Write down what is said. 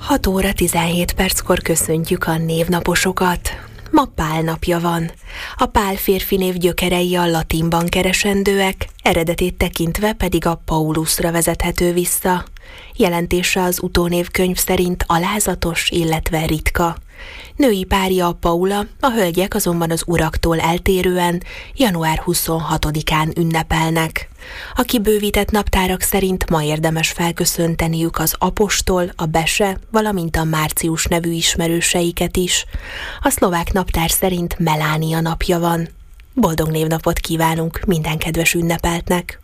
6 óra 17 perckor köszöntjük a névnaposokat. Ma Pál napja van. A Pál férfinév gyökerei a latinban keresendőek, eredetét tekintve pedig a Paulusra vezethető vissza. Jelentése az utónévkönyv szerint alázatos, illetve ritka. Női párja a Paula, a hölgyek azonban az uraktól eltérően január 26-án ünnepelnek. A kibővített naptárak szerint ma érdemes felköszönteniük az apostol, a bese, valamint a Március nevű ismerőseiket is. A szlovák naptár szerint Melánia napja van. Boldog névnapot kívánunk minden kedves ünnepeltnek!